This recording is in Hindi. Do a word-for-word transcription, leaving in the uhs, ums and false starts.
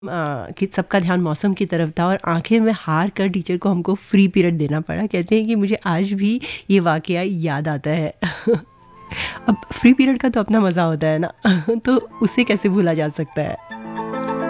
अ, कि सबका ध्यान मौसम की तरफ था और आखिर में हार कर टीचर को हमको फ्री पीरियड देना पड़ा। कहते हैं कि मुझे आज भी ये वाक़या याद आता है। अब फ्री पीरियड का तो अपना मज़ा होता है ना। तो उसे कैसे भूला जा सकता है।